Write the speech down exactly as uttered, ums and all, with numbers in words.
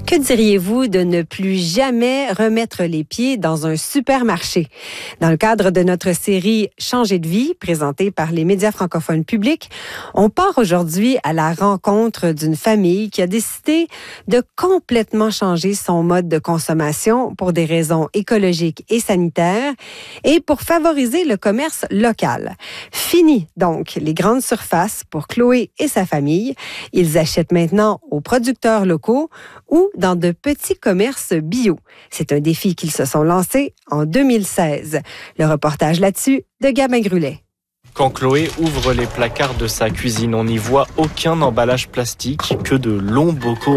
Que diriez-vous de ne plus jamais remettre les pieds dans un supermarché? Dans le cadre de notre série Changer de vie, présentée par les médias francophones publics, on part aujourd'hui à la rencontre d'une famille qui a décidé de complètement changer son mode de consommation pour des raisons écologiques et sanitaires et pour favoriser le commerce local. Fini donc les grandes surfaces pour Chloé et sa famille. Ils achètent maintenant aux producteurs locaux ou dans de petits commerces bio. C'est un défi qu'ils se sont lancés en deux mille seize. Le reportage là-dessus de Gabin Grulet. Quand Chloé ouvre les placards de sa cuisine, on n'y voit aucun emballage plastique, que de longs bocaux